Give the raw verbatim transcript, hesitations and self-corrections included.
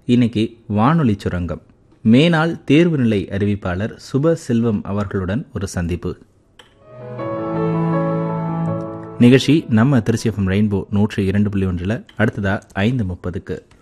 இன்னைக்கு வானொலி சுரங்கம் மேனாள் தேர்வு நிலை அறிவிப்பாளர் சுப செல்வம் அவர்களுடன் ஒரு சந்திப்பு நிகழ்ச்சி நம்ம திருச்சி எஃப்எம் ரெயின்போ நூற்றி இரண்டு புள்ளி ஒன்றில் அடுத்ததா ஐந்து முப்பதுக்கு